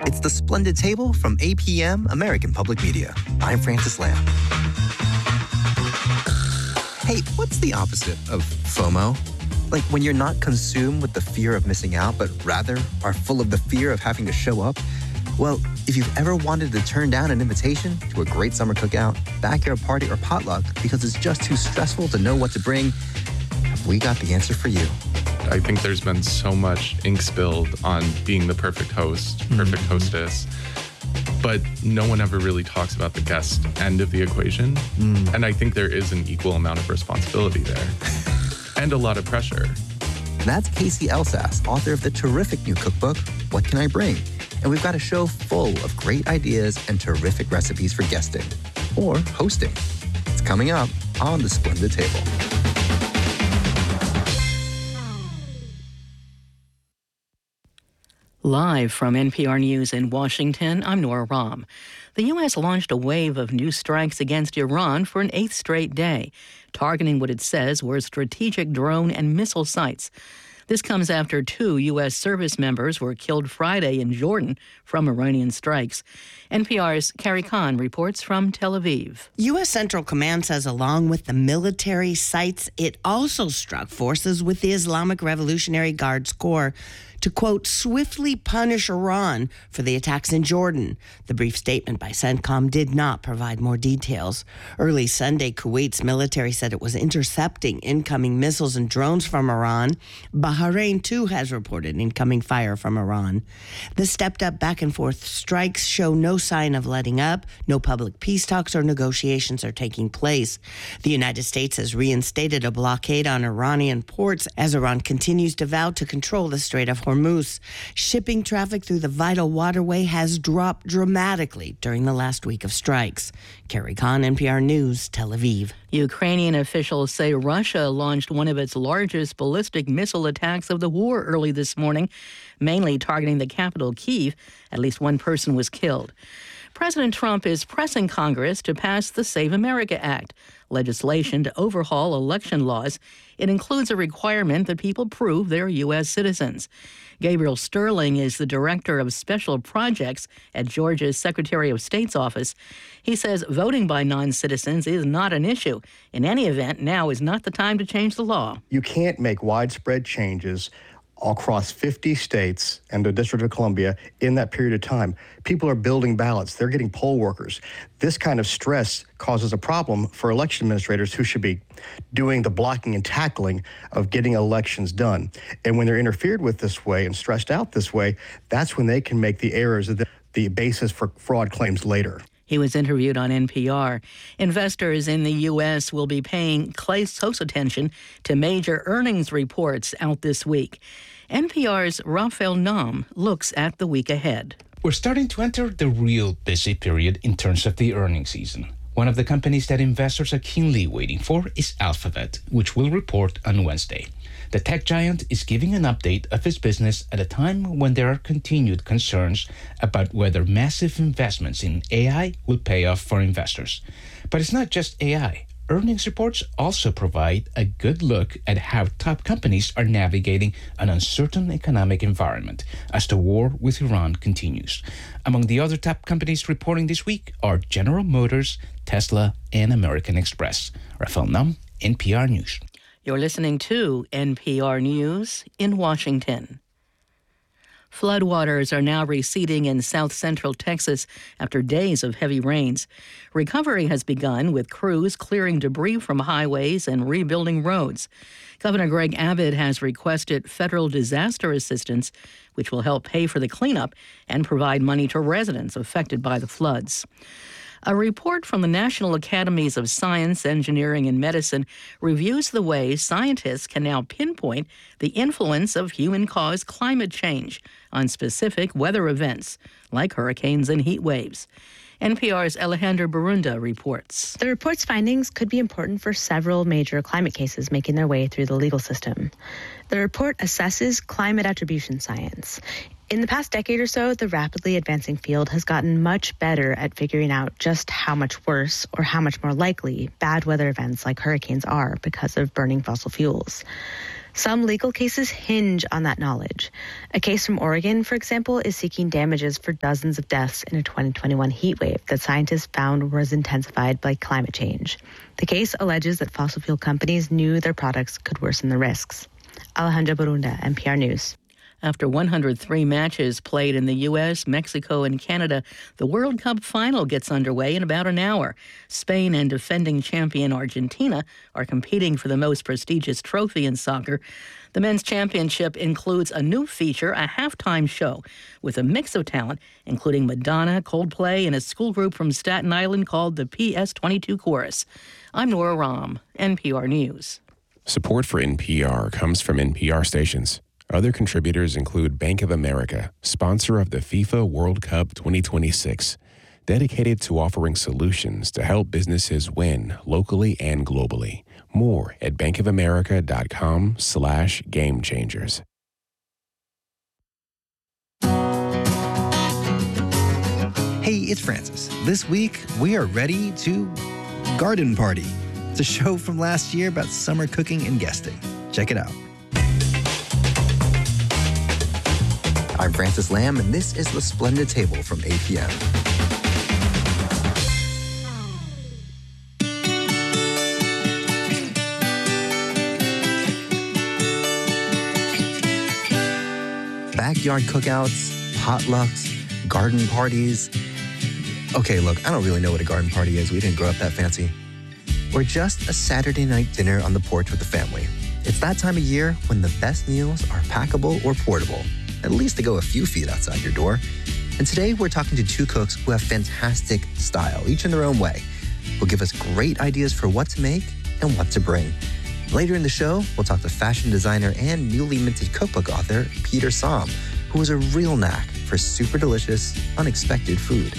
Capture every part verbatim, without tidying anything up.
It's The Splendid Table from A P M American Public Media. I'm Francis Lamb. Hey, what's the opposite of FOMO? Like when you're not consumed with the fear of missing out, but rather are full of the fear of having to show up? Well, if you've ever wanted to turn down an invitation to a great summer cookout, backyard party, or potluck because it's just too stressful to know what to bring, we got the answer for you. I think there's been so much ink spilled on being the perfect host, perfect mm-hmm. hostess, but no one ever really talks about the guest end of the equation. Mm. And I think there is an equal amount of responsibility there and a lot of pressure. That's Casey Elsass, author of the terrific new cookbook, What Can I Bring? And we've got a show full of great ideas and terrific recipes for guesting or hosting. It's coming up on The Splendid Table. Live from N P R News in Washington, I'm Nora Rahm. The U S launched a wave of new strikes against Iran for an eighth straight day, targeting what it says were strategic drone and missile sites. This comes after two U S service members were killed Friday in Jordan from Iranian strikes. N P R's Carrie Kahn reports from Tel Aviv. U S Central Command says along with the military sites, it also struck forces with the Islamic Revolutionary Guards Corps to, quote, swiftly punish Iran for the attacks in Jordan. The brief statement by CENTCOM did not provide more details. Early Sunday, Kuwait's military said it was intercepting incoming missiles and drones from Iran. Bahrain, too, has reported incoming fire from Iran. The stepped-up back-and-forth strikes show no sign of letting up. No public peace talks or negotiations are taking place. The United States has reinstated a blockade on Iranian ports as Iran continues to vow to control the Strait of Hormuz. Shipping traffic through the vital waterway has dropped dramatically during the last week of strikes. Carrie Kahn, N P R News, Tel Aviv. Ukrainian officials say Russia launched one of its largest ballistic missile attacks of the war early this morning, mainly targeting the capital, Kyiv. At least one person was killed. President Trump is pressing Congress to pass the Save America Act, legislation to overhaul election laws. It includes a requirement that people prove they're U S citizens. Gabriel Sterling is the director of special projects at Georgia's Secretary of State's office. He says voting by non-citizens is not an issue. In any event, now is not the time to change the law. You can't make widespread changes across fifty states and the District of Columbia in that period of time. People are building ballots. They're getting poll workers. This kind of stress causes a problem for election administrators who should be doing the blocking and tackling of getting elections done. And when they're interfered with this way and stressed out this way, that's when they can make the errors of the, the basis for fraud claims later. He was interviewed on N P R. Investors in the U S will be paying close attention to major earnings reports out this week. N P R's Raphael Naum looks at the week ahead. We're starting to enter the real busy period in terms of the earnings season. One of the companies that investors are keenly waiting for is Alphabet, which will report on Wednesday. The tech giant is giving an update of its business at a time when there are continued concerns about whether massive investments in A I will pay off for investors. But it's not just A I. Earnings reports also provide a good look at how top companies are navigating an uncertain economic environment as the war with Iran continues. Among the other top companies reporting this week are General Motors, Tesla, and American Express. Raphael Naum, N P R News. You're listening to N P R News in Washington. Floodwaters are now receding in south-central Texas after days of heavy rains. Recovery has begun with crews clearing debris from highways and rebuilding roads. Governor Greg Abbott has requested federal disaster assistance, which will help pay for the cleanup and provide money to residents affected by the floods. A report from the National Academies of Science, Engineering, and Medicine reviews the way scientists can now pinpoint the influence of human-caused climate change on specific weather events, like hurricanes and heat waves. N P R's Alejandra Barunda reports. The report's findings could be important for several major climate cases making their way through the legal system. The report assesses climate attribution science. In the past decade or so, the rapidly advancing field has gotten much better at figuring out just how much worse or how much more likely bad weather events like hurricanes are because of burning fossil fuels. Some legal cases hinge on that knowledge. A case from Oregon, for example, is seeking damages for dozens of deaths in a twenty twenty-one heat wave that scientists found was intensified by climate change. The case alleges that fossil fuel companies knew their products could worsen the risks. Alejandra Barunda, N P R News. After one hundred three matches played in the U S, Mexico, and Canada, the World Cup final gets underway in about an hour. Spain and defending champion Argentina are competing for the most prestigious trophy in soccer. The men's championship includes a new feature, a halftime show, with a mix of talent, including Madonna, Coldplay, and a school group from Staten Island called the P S twenty-two Chorus. I'm Nora Rahm, N P R News. Support for N P R comes from N P R stations. Other contributors include Bank of America, sponsor of the FIFA World Cup twenty twenty-six, dedicated to offering solutions to help businesses win locally and globally. More at bankofamerica.com slash game changers. Hey, it's Francis. This week, we are ready to Garden Party. It's a show from last year about summer cooking and guesting. Check it out. I'm Francis Lamb, and this is The Splendid Table from A P M. Backyard cookouts, potlucks, garden parties. Okay, look, I don't really know what a garden party is. We didn't grow up that fancy. Or just a Saturday night dinner on the porch with the family. It's that time of year when the best meals are packable or portable, at least to go a few feet outside your door. And today we're talking to two cooks who have fantastic style, each in their own way, who'll give us great ideas for what to make and what to bring. Later in the show, we'll talk to fashion designer and newly minted cookbook author Peter Somm, who has a real knack for super delicious, unexpected food.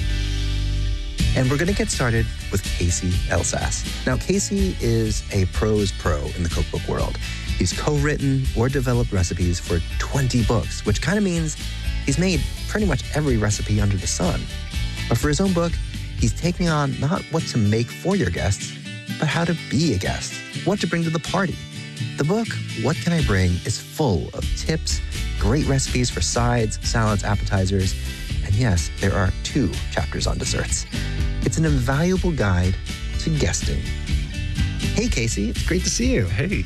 And we're going to get started with Casey Elsass. Now, Casey is a pro's pro in the cookbook world. He's co-written or developed recipes for twenty books, which kind of means he's made pretty much every recipe under the sun. But for his own book, he's taking on not what to make for your guests, but how to be a guest, what to bring to the party. The book, What Can I Bring, is full of tips, great recipes for sides, salads, appetizers, and yes, there are two chapters on desserts. It's an invaluable guide to guesting. Hey, Casey, it's great to see you. Hey.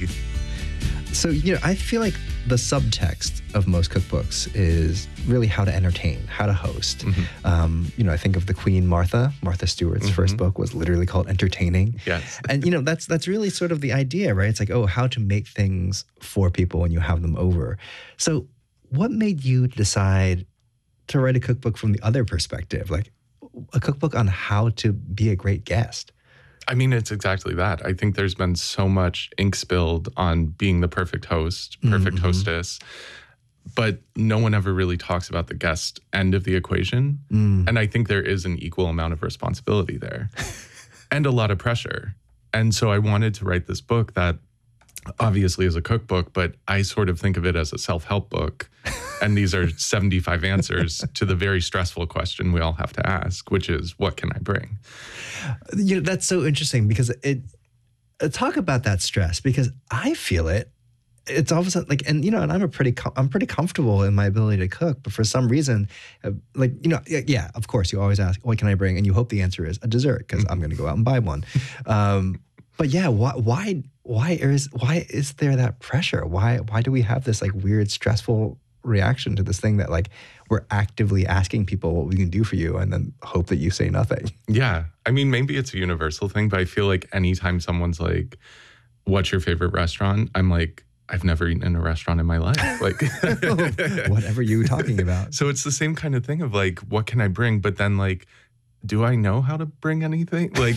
So, you know, I feel like the subtext of most cookbooks is really how to entertain, how to host. Mm-hmm. Um, you know, I think of the Queen Martha. Martha Stewart's mm-hmm. first book was literally called Entertaining. Yes. And, you know, that's that's really sort of the idea, right? It's like, oh, how to make things for people when you have them over. So what made you decide to write a cookbook from the other perspective, like a cookbook on how to be a great guest? I mean, it's exactly that. I think there's been so much ink spilled on being the perfect host, perfect mm-hmm. hostess, but no one ever really talks about the guest end of the equation. Mm. And I think there is an equal amount of responsibility there and a lot of pressure. And so I wanted to write this book that obviously is a cookbook, but I sort of think of it as a self-help book. And these are seventy-five answers to the very stressful question we all have to ask, which is, what can I bring? You know, that's so interesting because it, uh, talk about that stress, because I feel it. It's all of a sudden like, and you know, and I'm a pretty, com- I'm pretty comfortable in my ability to cook, but for some reason, uh, like, you know, yeah, of course you always ask, what can I bring? And you hope the answer is a dessert because mm-hmm. I'm going to go out and buy one. Um, but yeah, why, why, why is, why is there that pressure? Why, why do we have this like weird, stressful reaction to this thing that like we're actively asking people what we can do for you and then hope that you say nothing? Yeah. I mean, maybe it's a universal thing, but I feel like anytime someone's like, what's your favorite restaurant? I'm like, I've never eaten in a restaurant in my life. Like, whatever you were talking about. So it's the same kind of thing of like, what can I bring? But then like, do I know how to bring anything? Like,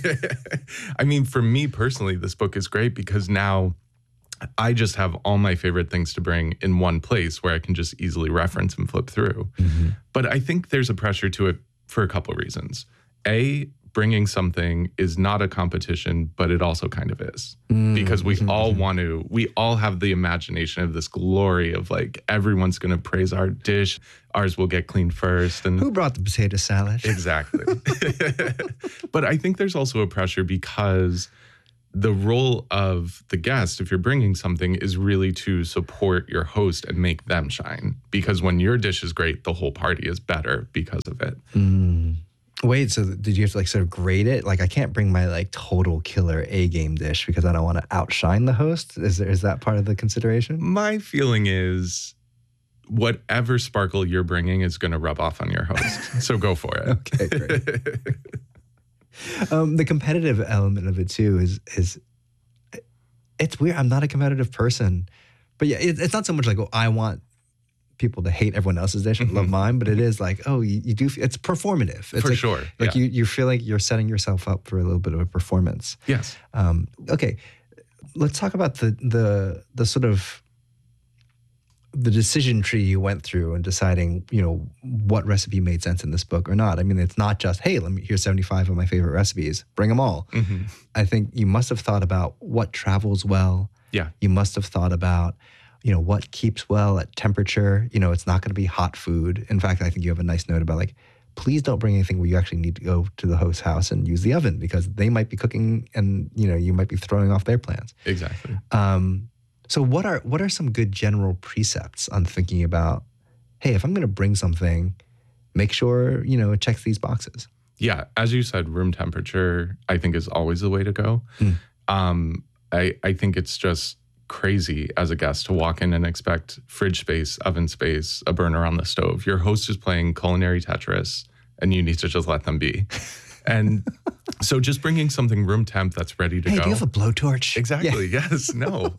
I mean, for me personally, this book is great because now I just have all my favorite things to bring in one place where I can just easily reference and flip through. Mm-hmm. But I think there's a pressure to it for a couple of reasons. A, bringing something is not a competition, but it also kind of is. Mm-hmm. Because we mm-hmm. all want to, we all have the imagination of this glory of like, everyone's going to praise our dish. Ours will get cleaned first. And who brought the potato salad? Exactly. But I think there's also a pressure because the role of the guest, if you're bringing something, is really to support your host and make them shine. Because when your dish is great, the whole party is better because of it. Mm. Wait, so did you have to like sort of grade it? Like, I can't bring my like total killer A game dish because I don't want to outshine the host. Is there, is that part of the consideration? My feeling is whatever sparkle you're bringing is going to rub off on your host. So go for it. Okay, great. Um, the competitive element of it too is is it's weird. I'm not a competitive person, but yeah, it, it's not so much like, oh, I want people to hate everyone else's dish and mm-hmm. love mine, but it is like, oh, you, you do. It's performative. It's for like, sure. Like yeah. you, you feel like you're setting yourself up for a little bit of a performance. Yes. Um, okay, let's talk about the the the sort of the decision tree you went through in deciding, you know, what recipe made sense in this book or not. I mean, it's not just, hey, let me here's seventy-five of my favorite recipes, bring them all. Mm-hmm. I think you must have thought about what travels well. Yeah. You must have thought about, you know, what keeps well at temperature. You know, it's not going to be hot food. In fact, I think you have a nice note about like, please don't bring anything where you actually need to go to the host's house and use the oven because they might be cooking and, you know, you might be throwing off their plans. Exactly. Um, So what are what are some good general precepts on thinking about, hey, if I'm going to bring something, make sure, you know, it checks these boxes? Yeah. As you said, room temperature, I think, is always the way to go. Mm. Um, I, I think it's just crazy as a guest to walk in and expect fridge space, oven space, a burner on the stove. Your host is playing culinary Tetris and you need to just let them be. And so just bringing something room temp that's ready to hey, go. Hey, do you have a blowtorch? Exactly. Yeah. Yes. No.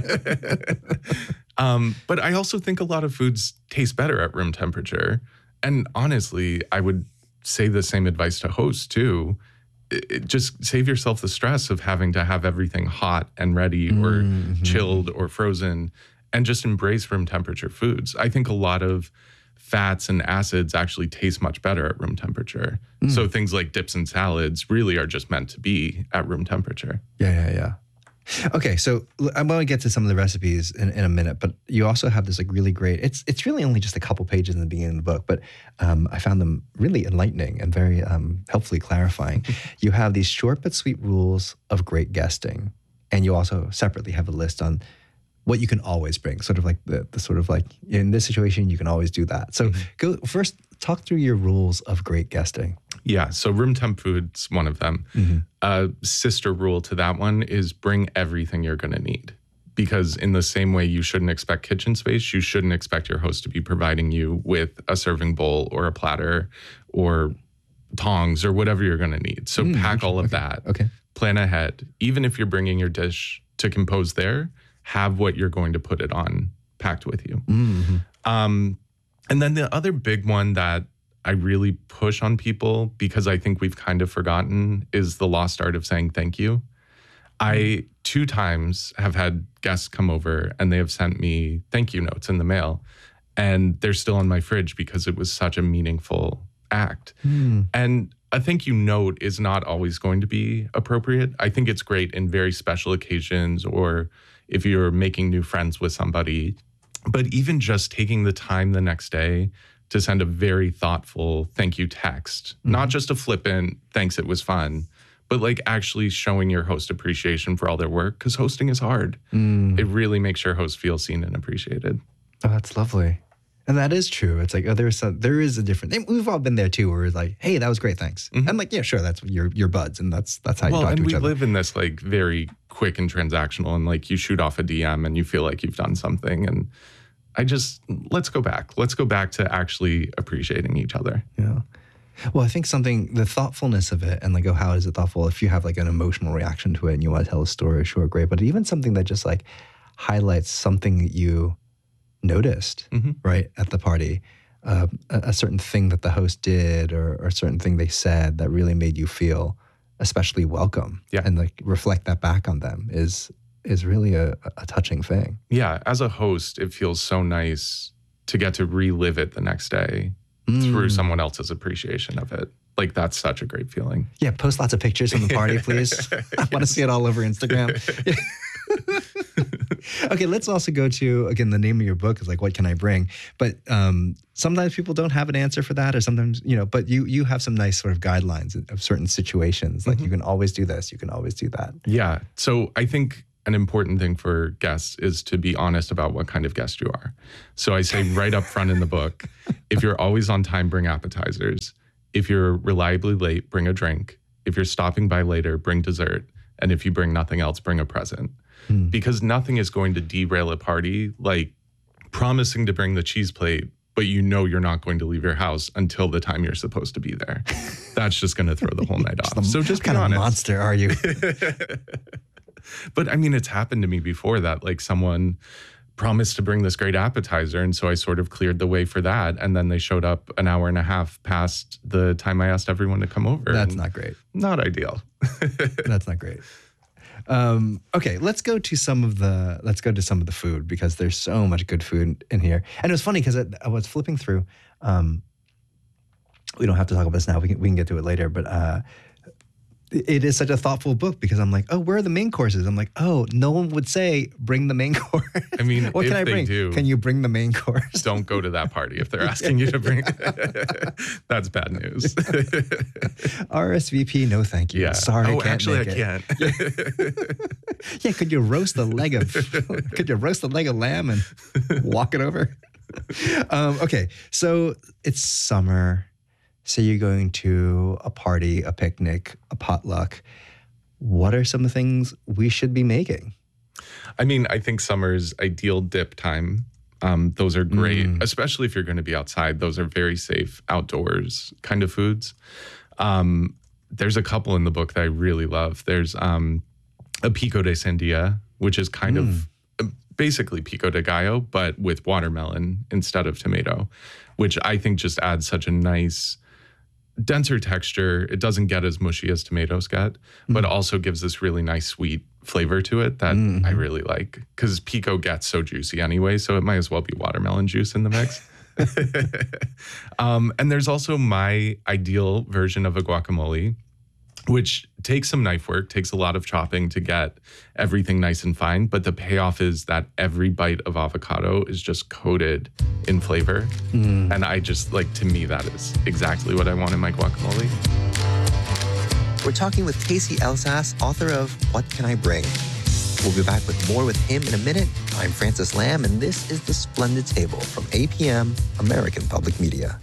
um, but I also think a lot of foods taste better at room temperature. And honestly, I would say the same advice to hosts too. It, it just save yourself the stress of having to have everything hot and ready or mm-hmm. chilled or frozen, and just embrace room temperature foods. I think a lot of fats and acids actually taste much better at room temperature. Mm. So things like dips and salads really are just meant to be at room temperature. Yeah, yeah, yeah. Okay, so I'm going to get to some of the recipes in, in a minute, but you also have this like really great, it's it's really only just a couple pages in the beginning of the book, but um, I found them really enlightening and very um, helpfully clarifying. You have these short but sweet rules of great guesting, and you also separately have a list on what you can always bring, sort of like the, the sort of like, in this situation, you can always do that. So mm-hmm. go first, talk through your rules of great guesting. Yeah, so room temp food's one of them. Mm-hmm. A sister rule to that one is bring everything you're going to need. Because in the same way you shouldn't expect kitchen space, you shouldn't expect your host to be providing you with a serving bowl or a platter or tongs or whatever you're going to need. So mm, pack all of okay. that. Okay. Plan ahead. Even if you're bringing your dish to compose there, have what you're going to put it on packed with you. Mm-hmm. Um, and then the other big one that I really push on people, because I think we've kind of forgotten, is the lost art of saying thank you. I two times have had guests come over and they have sent me thank you notes in the mail, and they're still on my fridge because it was such a meaningful act. Mm. And a thank you note is not always going to be appropriate. I think it's great in very special occasions or if you're making new friends with somebody. But even just taking the time the next day to send a very thoughtful thank you text, mm-hmm. not just a flippant, thanks, it was fun, but like actually showing your host appreciation for all their work, because hosting is hard. Mm. It really makes your host feel seen and appreciated. Oh, that's lovely. And that is true. It's like, oh, there's some, there is a different, we've all been there too, where it's like, hey, that was great, thanks. Mm-hmm. I'm like, yeah, sure, that's your your buds, and that's that's how well, you talk to each other. other. Well, and we live in this like very quick and transactional, and like you shoot off a D M and you feel like you've done something. And I just, let's go back. Let's go back to actually appreciating each other. Yeah. Well, I think something, the thoughtfulness of it, and like, oh, how is it thoughtful? If you have like an emotional reaction to it and you want to tell a story, sure, great. But even something that just like highlights something that you noticed, mm-hmm. right, at the party, uh, a, a certain thing that the host did or, or a certain thing they said that really made you feel especially welcome, yeah. and like reflect that back on them is is really a, a touching thing. Yeah, as a host, it feels so nice to get to relive it the next day mm. through someone else's appreciation of it. Like, that's such a great feeling. Yeah, post lots of pictures from the party, please. I want to see it all over Instagram. Okay, let's also go to, again, the name of your book is like, What Can I Bring? But um, sometimes people don't have an answer for that, or sometimes, you know, but you you have some nice sort of guidelines of certain situations. Like, mm-hmm. you can always do this, you can always do that. Yeah. So I think an important thing for guests is to be honest about what kind of guest you are. So I say right up front in the book, if you're always on time, bring appetizers. If you're reliably late, bring a drink. If you're stopping by later, bring dessert. And if you bring nothing else, bring a present. Hmm. Because nothing is going to derail a party like promising to bring the cheese plate, but you know you're not going to leave your house until the time you're supposed to be there. That's just going to throw the whole night off. The, so just what kind honest. of monster are you? But I mean, it's happened to me before that, like someone promised to bring this great appetizer. And so I sort of cleared the way for that. And then they showed up an hour and a half past the time I asked everyone to come over. That's not great. Not ideal. That's not great. Um, okay, let's go to some of the let's go to some of the food, because there's so much good food in here. And it was funny because I, I was flipping through. Um, we don't have to talk about this now. We can we can get to it later. But uh, it is such a thoughtful book, because I'm like, oh, where are the main courses? I'm like, oh, no one would say bring the main course. I mean, what if can I they bring? do, can you bring the main course? Don't go to that party if they're asking you to bring. That's bad news. R S V P, no thank you. Yeah. Sorry, oh, I can't actually, make I it. can't. Yeah, could you roast the leg of could you roast the leg of lamb and walk it over? Um, okay, so it's summer. Say you're going to a party, a picnic, a potluck. What are some of the things we should be making? I mean, I think summer's ideal dip time. Um, those are great, mm. especially if you're going to be outside. Those are very safe outdoors kind of foods. Um, there's a couple in the book that I really love. There's um, a pico de sandia, which is kind mm. of basically pico de gallo, but with watermelon instead of tomato, which I think just adds such a nice, denser texture. It doesn't get as mushy as tomatoes get, mm-hmm. but also gives this really nice sweet flavor to it that mm-hmm. I really like, because pico gets so juicy anyway, so it might as well be watermelon juice in the mix. um, and there's also my ideal version of a guacamole, which takes some knife work, takes a lot of chopping to get everything nice and fine. But the payoff is that every bite of avocado is just coated in flavor. Mm. And I just, like, to me, that is exactly what I want in my guacamole. We're talking with Casey Elsass, author of What Can I Bring? We'll be back with more with him in a minute. I'm Francis Lam, and this is The Splendid Table from A P M, American Public Media.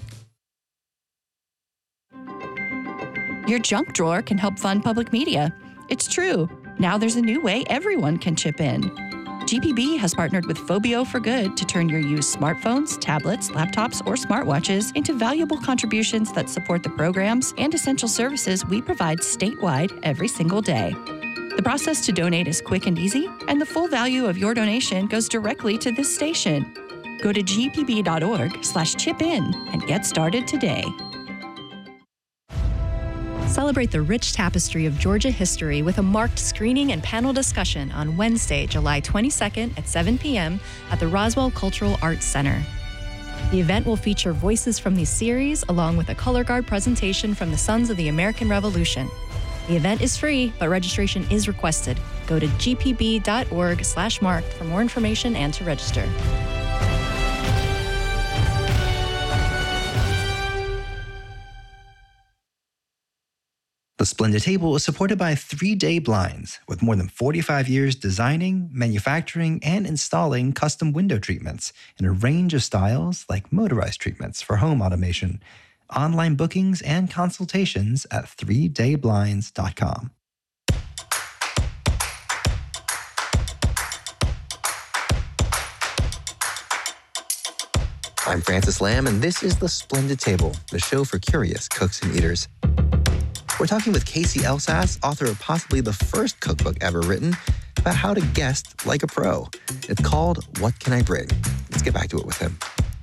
Your junk drawer can help fund public media. It's true. Now there's a new way everyone can chip in. G P B has partnered with Phobio for Good to turn your used smartphones, tablets, laptops, or smartwatches into valuable contributions that support the programs and essential services we provide statewide every single day. The process to donate is quick and easy, and the full value of your donation goes directly to this station. Go to g p b dot org slash chip in and get started today. Celebrate the rich tapestry of Georgia history with a marked screening and panel discussion on Wednesday, July twenty-second at seven p.m. at the Roswell Cultural Arts Center. The event will feature voices from the series along with a color guard presentation from the Sons of the American Revolution. The event is free, but registration is requested. Go to g p b dot org slash marked for more information and to register. The Splendid Table is supported by three day Blinds, with more than forty-five years designing, manufacturing, and installing custom window treatments in a range of styles like motorized treatments for home automation. Online bookings and consultations at three day blinds dot com. I'm Francis Lam, and this is The Splendid Table, the show for curious cooks and eaters. We're talking with Casey Elsass, author of possibly the first cookbook ever written, about how to guest like a pro. It's called What Can I Bring? Let's get back to it with him.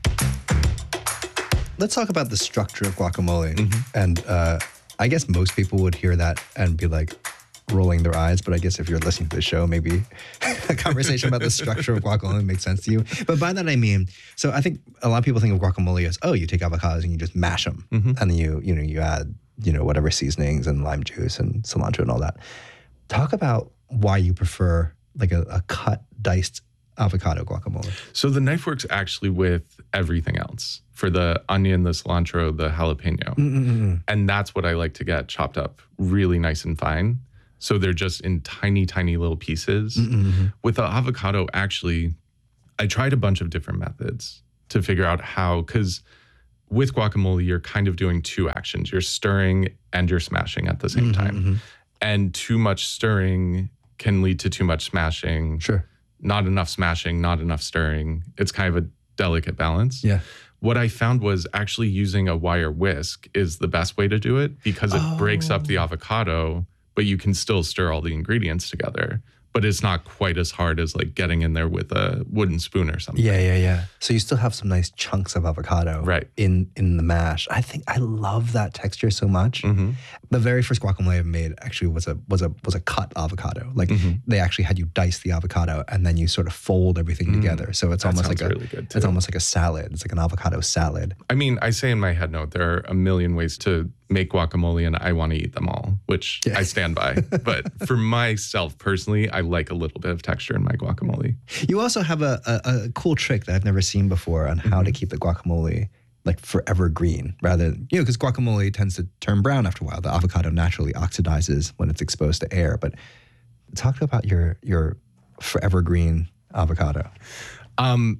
Let's talk about the structure of guacamole. Mm-hmm. And uh, I guess most people would hear that and be like rolling their eyes. But I guess if you're listening to the show, maybe a conversation about the structure of guacamole makes sense to you. But by that, I mean, so I think a lot of people think of guacamole as, oh, you take avocados and you just mash them. Mm-hmm. And then you, you know, you add, you know, whatever seasonings and lime juice and cilantro and all that. Talk about why you prefer like a, a cut, diced avocado guacamole? So the knife works actually with everything else. For the onion, the cilantro, the jalapeno. Mm-mm-mm. And that's what I like to get chopped up really nice and fine. So they're just in tiny, tiny little pieces. Mm-mm-mm. With the avocado, actually, I tried a bunch of different methods to figure out how, because with guacamole, you're kind of doing two actions. You're stirring and you're smashing at the same Mm-hmm, time. mm-hmm. And too much stirring can lead to too much smashing. Sure. Not enough smashing, not enough stirring. It's kind of a delicate balance. Yeah. What I found was actually using a wire whisk is the best way to do it because it Oh. breaks up the avocado, but you can still stir all the ingredients together. But it's not quite as hard as like getting in there with a wooden spoon or something. Yeah, yeah, yeah. So you still have some nice chunks of avocado Right. in in the mash. I think I love that texture so much. Mm-hmm. The very first guacamole I made actually was a was a was a cut avocado. Like Mhm. they actually had you dice the avocado and then you sort of fold everything Mm. together. So it's That almost like sounds a really good, it's too. almost like a salad. It's like an avocado salad. I mean, I say in my head note, there are a million ways to make guacamole and I want to eat them all, which Yeah. I stand by. But for myself personally, I like a little bit of texture in my guacamole. You also have a, a, a cool trick that I've never seen before on how to keep the guacamole like forever green rather than, you know, because guacamole tends to turn brown after a while. The avocado naturally oxidizes when it's exposed to air. But talk about your your forever green avocado. Um,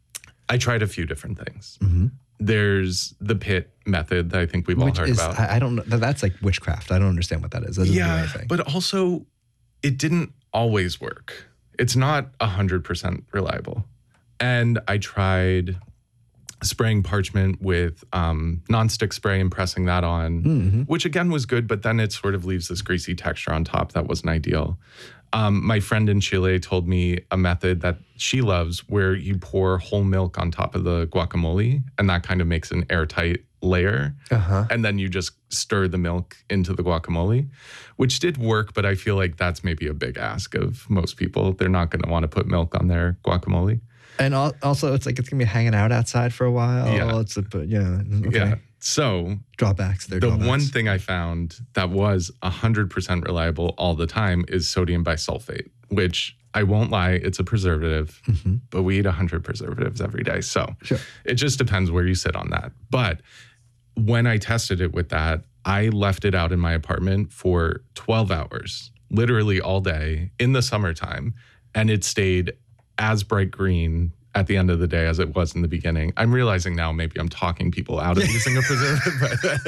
I tried a few different things. Mm-hmm. There's the pit method that I think we've all Which heard is, about. I, I don't know. That's like witchcraft. I don't understand what that is. That doesn't do Yeah, anything. but also it didn't always work. It's not one hundred percent reliable. And I tried spraying parchment with um, nonstick spray and pressing that on, Mm-hmm. which again was good, but then it sort of leaves this greasy texture on top that wasn't ideal. Um, my friend in Chile told me a method that she loves where you pour whole milk on top of the guacamole, and that kind of makes an airtight layer. Uh-huh. And then you just stir the milk into the guacamole, which did work, but I feel like that's maybe a big ask of most people. They're not going to want to put milk on their guacamole. And al- also, it's like it's gonna be hanging out outside for a while. Yeah. It's a, but yeah. Okay. Yeah. So Drawbacks. There. the drawbacks. one thing I found that was one hundred percent reliable all the time is sodium bisulfate, which I won't lie, it's a preservative, Mm-hmm. but we eat one hundred preservatives every day. So Sure. it just depends where you sit on that. But when I tested it with that, I left it out in my apartment for twelve hours, literally all day in the summertime, and it stayed as bright green at the end of the day as it was in the beginning. I'm realizing now maybe I'm talking people out of using a preservative,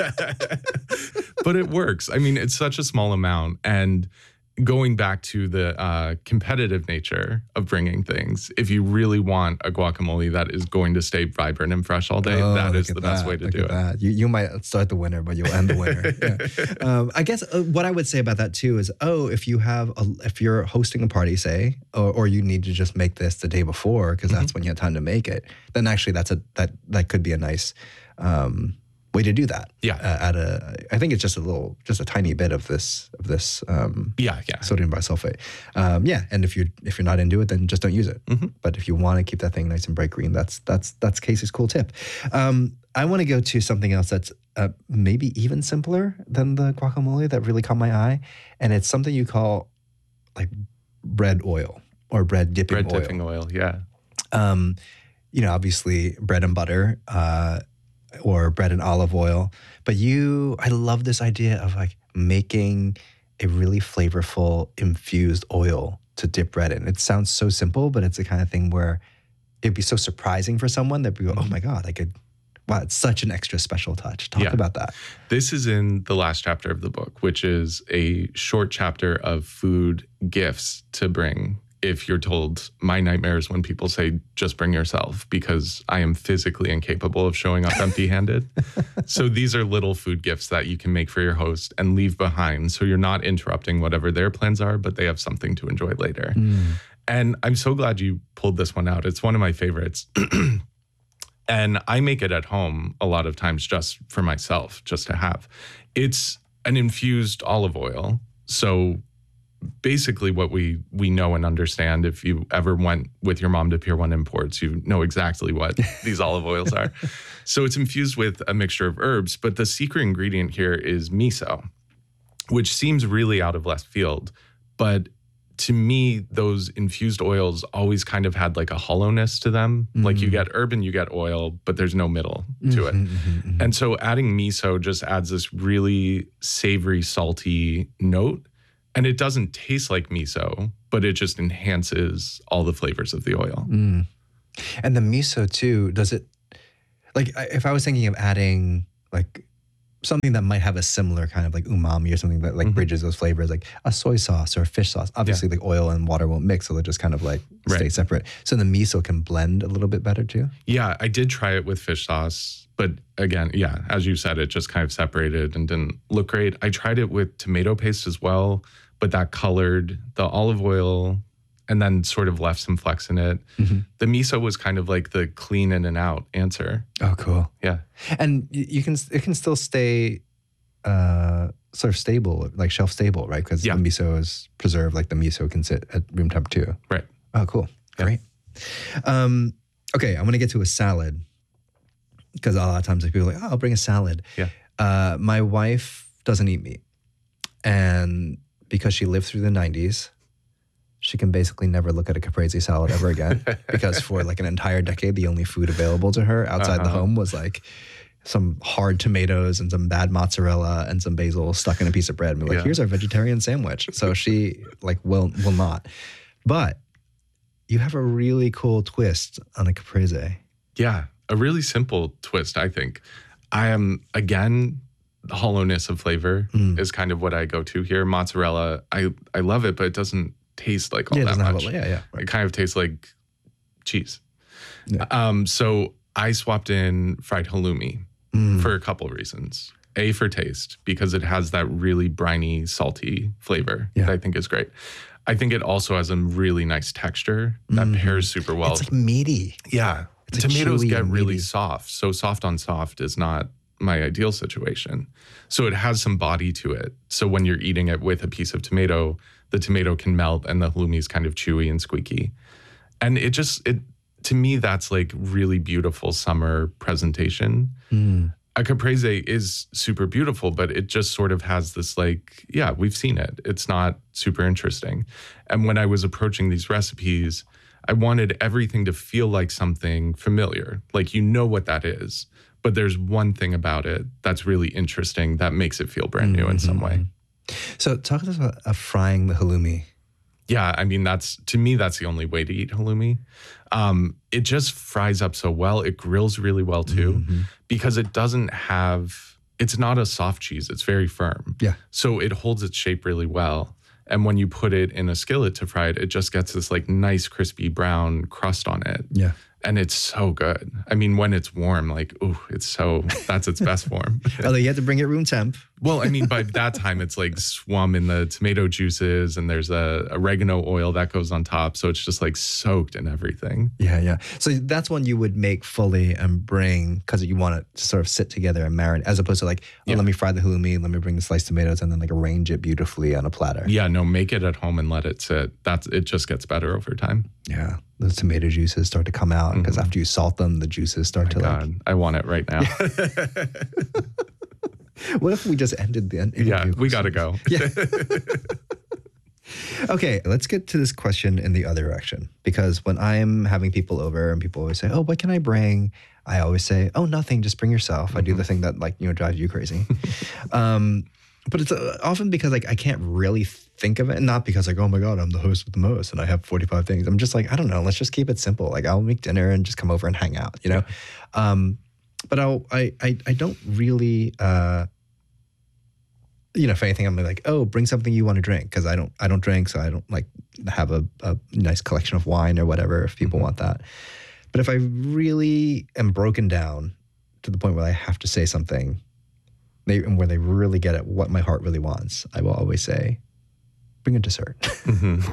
but, but it works. I mean, it's such a small amount. And going back to the uh, competitive nature of bringing things, if you really want a guacamole that is going to stay vibrant and fresh all day, Oh, that look is at the best that, way to look do at it. that. You you might start the winner, but you'll end the winner. Yeah. um, I guess uh, what I would say about that too is, oh, if you have a, if you're hosting a party, say, or, or you need to just make this the day before because that's when you have time to make it, then actually that's a that that could be a nice um, way to do that. Yeah. Uh, at a, I think it's just a little, just a tiny bit of this of this. Um, Yeah, yeah. Sodium bisulfate. Um, yeah, and if you if you're not into it, then just don't use it. Mhm. But if you want to keep that thing nice and bright green, that's that's that's Casey's cool tip. Um, I want to go to something else that's uh, maybe even simpler than the guacamole that really caught my eye, and it's something you call like bread oil or bread dipping Bread oil. dipping oil, yeah. Um, you know, obviously bread and butter. Uh, or bread and olive oil. But you, I love this idea of like making a really flavorful infused oil to dip bread in. It sounds so simple, but it's the kind of thing where it'd be so surprising for someone that we go, oh my God, I could, wow, it's such an extra special touch. Talk Yeah. about that. This is in the last chapter of the book, which is a short chapter of food gifts to bring. If you're told, my nightmare is when people say, just bring yourself, because I am physically incapable of showing up empty handed. So these are little food gifts that you can make for your host and leave behind. So you're not interrupting whatever their plans are, but they have something to enjoy later. And I'm so glad you pulled this one out. It's one of my favorites. And I make it at home a lot of times just for myself, just to have. It's an infused olive oil. So basically what we we know and understand, if you ever went with your mom to Pier one Imports, you know exactly what these olive oils are. So it's infused with a mixture of herbs, but the secret ingredient here is miso, which seems really out of left field. But to me, those infused oils always kind of had like a hollowness to them. Mm-hmm. Like you get herb and you get oil, but there's no middle to it. Mm-hmm, mm-hmm. And so adding miso just adds this really savory, salty note. And it doesn't taste like miso, but it just enhances all the flavors of the oil. Mm. And the miso too, does it, like if I was thinking of adding like something that might have a similar kind of like umami or something that like mm-hmm. bridges those flavors, like a soy sauce or a fish sauce. Obviously, yeah. like oil and water won't mix, so they'll just kind of like right. stay separate. So the miso can blend a little bit better too? Yeah, I did try it with fish sauce. But again, yeah, as you said, it just kind of separated and didn't look great. I tried it with tomato paste as well, but that colored the olive oil and then sort of left some flecks in it. Mm-hmm. The miso was kind of like the clean in and out answer. Oh, cool. Yeah. And you can, it can still stay uh, sort of stable, like shelf stable, right? Because yeah. the miso is preserved, like the miso can sit at room temp too. Right. Oh, cool. Yeah. Great. Um, okay, I'm going to get to a salad because a lot of times like, people are like, oh, I'll bring a salad. Yeah. Uh, my wife doesn't eat meat. And because she lived through the nineties, she can basically never look at a caprese salad ever again because for like an entire decade, the only food available to her outside uh-huh. the home was like some hard tomatoes and some bad mozzarella and some basil stuck in a piece of bread. And we're like, yeah. here's our vegetarian sandwich. So she like will will not. But you have a really cool twist on a caprese. Yeah, a really simple twist, I think. I am, again, the hollowness of flavor mm. is kind of what I go to here. Mozzarella, I, I love it, but it doesn't taste like all yeah, that much. Have a, yeah, yeah. Right. It kind of tastes like cheese. Yeah. Um, so I swapped in fried halloumi mm. for a couple of reasons. A, for taste, because it has that really briny, salty flavor yeah. that I think is great. I think it also has a really nice texture that mm. pairs super well. It's like meaty. Yeah. It's Tomatoes like get really meaty. soft. So soft on soft is not my ideal situation. So it has some body to it. So when you're eating it with a piece of tomato, the tomato can melt and the halloumi is kind of chewy and squeaky. And it just, it to me, that's like really beautiful summer presentation. Mm. A caprese is super beautiful, but it just sort of has this like, yeah, we've seen it. It's not super interesting. And when I was approaching these recipes, I wanted everything to feel like something familiar. Like, you know what that is, but there's one thing about it that's really interesting that makes it feel brand new mm-hmm. in some way. So talk to us about uh, frying the halloumi. Yeah, I mean, that's, to me, that's the only way to eat halloumi. Um, it just fries up so well. It grills really well too, mm-hmm. because it doesn't have, it's not a soft cheese. It's very firm. Yeah. So it holds its shape really well. And when you put it in a skillet to fry it, it just gets this like nice crispy brown crust on it. Yeah. And it's so good. I mean, when it's warm, like, ooh, it's so, that's its best form. Although you have to bring it room temp. Well, I mean, by that time, it's like swum in the tomato juices and there's a oregano oil that goes on top. So it's just like soaked in everything. Yeah, yeah. So that's one you would make fully and bring because you want it to sort of sit together and marinate, as opposed to like, oh, yeah. let me fry the halloumi, let me bring the sliced tomatoes and then like arrange it beautifully on a platter. Yeah, no, make it at home and let it sit. That's, it just gets better over time. Yeah. The tomato juices start to come out because mm-hmm. after you salt them, the juices start oh to God, like. I want it right now. What if we just ended the interview? Yeah, we got to go. Yeah. Okay, let's get to this question in the other direction. Because when I'm having people over and people always say, oh, what can I bring? I always say, oh, nothing, just bring yourself. Mm-hmm. I do the thing that like, you know, drives you crazy. um, But it's uh, often because like I can't really think of it. Not because like, oh my God, I'm the host with the most and I have forty-five things. I'm just like, I don't know, let's just keep it simple. Like I'll make dinner and just come over and hang out, you know? Yeah. Um, but I'll, I, I, I don't really, uh, you know, if anything, I'm like, oh, bring something you want to drink. Cause I don't, I don't drink. So I don't like have a, a nice collection of wine or whatever if people mm-hmm. want that. But if I really am broken down to the point where I have to say something, They, and where they really get at what my heart really wants, I will always say, bring a dessert. Mm-hmm.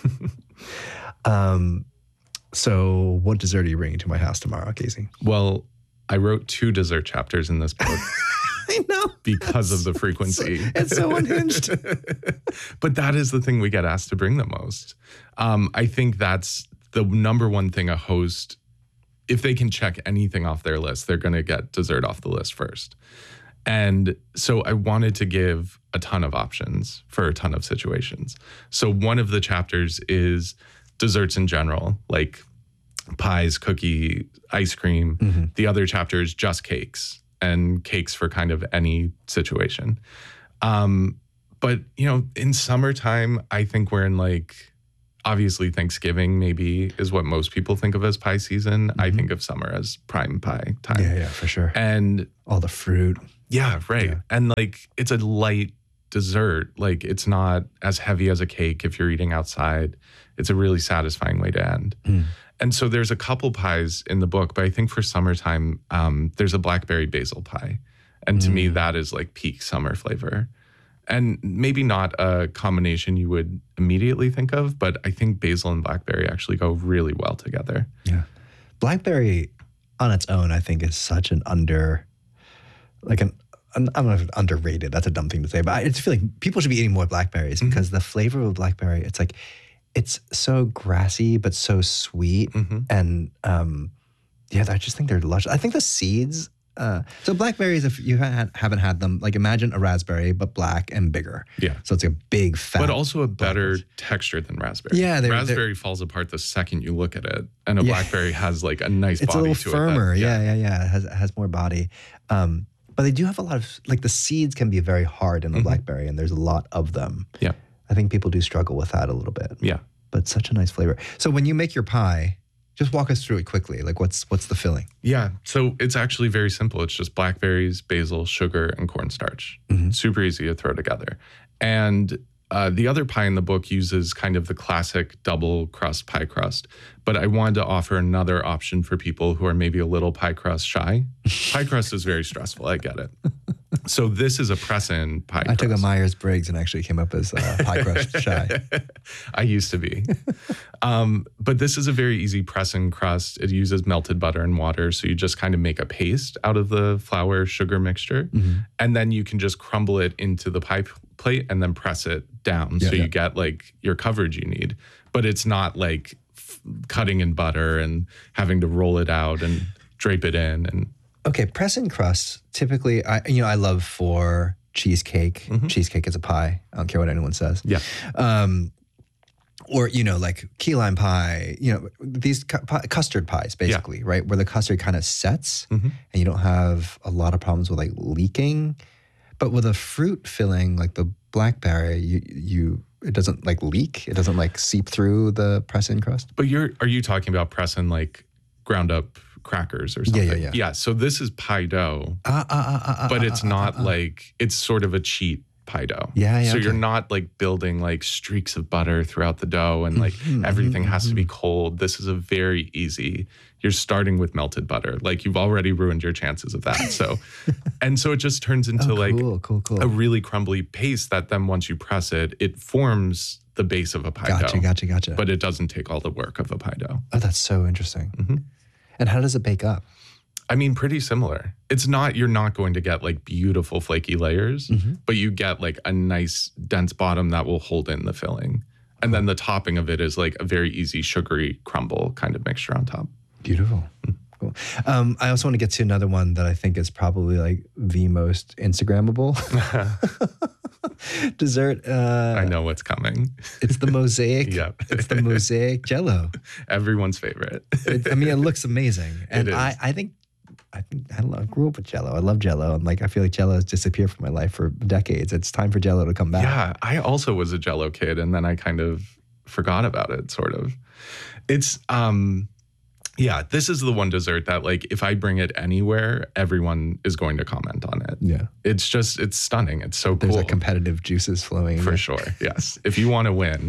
um, so what dessert are you bringing to my house tomorrow, Casey? Well, I wrote two dessert chapters in this book. I know. Because of the frequency. So, it's so unhinged. But that is the thing we get asked to bring the most. Um, I think that's the number one thing a host, if they can check anything off their list, they're going to get dessert off the list first. And so I wanted to give a ton of options for a ton of situations. So one of the chapters is desserts in general, like pies, cookie, ice cream. Mm-hmm. The other chapter is just cakes, and cakes for kind of any situation. Um, but, you know, in summertime, I think we're in like, obviously Thanksgiving maybe is what most people think of as pie season. Mm-hmm. I think of summer as prime pie time. Yeah, yeah, for sure. And all the fruit. Yeah, right. Yeah. And like, it's a light dessert. Like, it's not as heavy as a cake if you're eating outside. It's a really satisfying way to end. Mm. And so there's a couple pies in the book, but I think for summertime, um, there's a blackberry basil pie. And to mm. me, that is like peak summer flavor. And maybe not a combination you would immediately think of, but I think basil and blackberry actually go really well together. Yeah. Blackberry on its own, I think, is such an under, like an, an I don't know if it's underrated. That's a dumb thing to say, but I just feel like people should be eating more blackberries mm-hmm. because the flavor of a blackberry, it's like, it's so grassy, but so sweet. Mm-hmm. And um, yeah, I just think they're lush. I think the seeds, uh, so blackberries, if you ha- haven't had them, like imagine a raspberry, but black and bigger. Yeah. So it's a big fat. But also a better texture than raspberry. Yeah. They're, raspberry they're, falls apart the second you look at it. And a yeah. blackberry has like a nice it's body to it. It's a little firmer. That, yeah. yeah, yeah, yeah. It has, it has more body. Um, but they do have a lot of, like the seeds can be very hard in the mm-hmm. blackberry, and there's a lot of them. Yeah. I think people do struggle with that a little bit. Yeah. But such a nice flavor. So when you make your pie, just walk us through it quickly. Like what's what's the filling? Yeah. So it's actually very simple. It's just blackberries, basil, sugar, and cornstarch. Mm-hmm. Super easy to throw together. And uh, the other pie in the book uses kind of the classic double crust pie crust. But I wanted to offer another option for people who are maybe a little pie crust shy. Pie crust is very stressful. I get it. So this is a press-in pie crust. I took a Myers-Briggs and actually came up as uh, pie crust shy. I used to be. um, but this is a very easy press-in crust. It uses melted butter and water. So you just kind of make a paste out of the flour sugar mixture. Mm-hmm. And then you can just crumble it into the pie plate and then press it down. Yeah, so yeah. you get like your coverage you need. But it's not like f- cutting in butter and having to roll it out and drape it in and... Okay, press-in crust, typically, I you know, I love for cheesecake. Mm-hmm. Cheesecake is a pie. I don't care what anyone says. Yeah. Um, or, you know, like key lime pie, you know, these cu- custard pies, basically, yeah. right? Where the custard kind of sets mm-hmm. and you don't have a lot of problems with like leaking. But with a fruit filling, like the blackberry, you you it doesn't like leak. It doesn't like seep through the press-in crust. But you're are you talking about press-in like ground up crackers or something? Yeah, yeah, yeah. Yeah, so this is pie dough, uh, uh, uh, uh, but it's uh, uh, not uh, uh. like, it's sort of a cheat pie dough. Yeah, yeah. So okay. you're not like building like streaks of butter throughout the dough and like mm-hmm, everything mm-hmm, has mm-hmm. to be cold. This is a very easy, you're starting with melted butter. Like you've already ruined your chances of that. So, and so it just turns into oh, like cool, cool, cool. a really crumbly paste that then once you press it, it forms the base of a pie gotcha, dough. Gotcha, gotcha, gotcha. But it doesn't take all the work of a pie dough. Oh, that's so interesting. Mm-hmm. And how does it bake up? I mean, pretty similar. It's not, you're not going to get like beautiful flaky layers, mm-hmm. but you get like a nice dense bottom that will hold in the filling. And then the topping of it is like a very easy sugary crumble kind of mixture on top. Beautiful. Mm-hmm. Cool. Um, I also want to get to another one that I think is probably like the most Instagrammable dessert. Uh, I know what's coming. It's the mosaic. Yep. It's the mosaic Jell-O. Everyone's favorite. it, I mean, it looks amazing. And it is. I, I think I think I love, grew up with Jell-O. I love Jell-O. And like, I feel like Jell-O has disappeared from my life for decades. It's time for Jell-O to come back. Yeah. I also was a Jell-O kid and then I kind of forgot about it, sort of. It's, um, yeah, this is the one dessert that like, if I bring it anywhere, everyone is going to comment on it. Yeah. It's just, it's stunning. It's so There's cool. There's competitive juices flowing. For sure. Yes. If you want to win.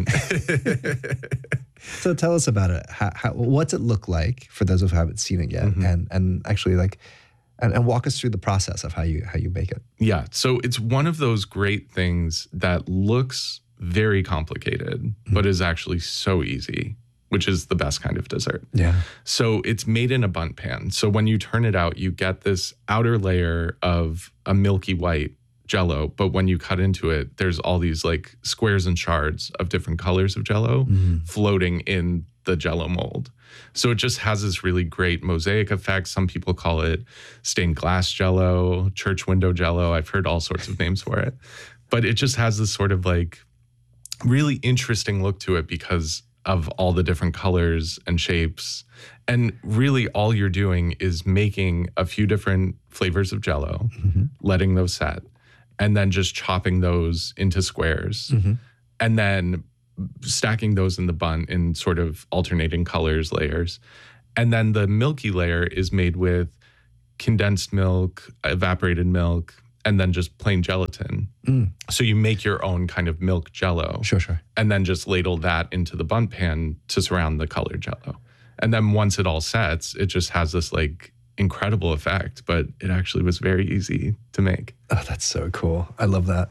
So tell us about it. How, how, what's it look like for those who haven't seen it yet? Mm-hmm. And and actually like, and, and walk us through the process of how you how you make it. Yeah. So it's one of those great things that looks very complicated, mm-hmm. but is actually so easy, which is the best kind of dessert. Yeah. So it's made in a bundt pan. So when you turn it out, you get this outer layer of a milky white Jell-O, but when you cut into it, there's all these like squares and shards of different colors of Jell-O mm-hmm. floating in the Jell-O mold. So it just has this really great mosaic effect. Some people call it stained glass Jell-O, church window Jell-O. I've heard all sorts of names for it. But it just has this sort of like really interesting look to it because of all the different colors and shapes. And really all you're doing is making a few different flavors of Jell-O, mm-hmm. letting those set, and then just chopping those into squares. Mm-hmm. And then stacking those in the bun in sort of alternating colors, layers. And then the milky layer is made with condensed milk, evaporated milk, and then just plain gelatin. Mm. So you make your own kind of milk Jell-O. Sure, sure. And then just ladle that into the bun pan to surround the colored Jell-O. And then once it all sets, it just has this like incredible effect, but it actually was very easy to make. Oh, that's so cool. I love that.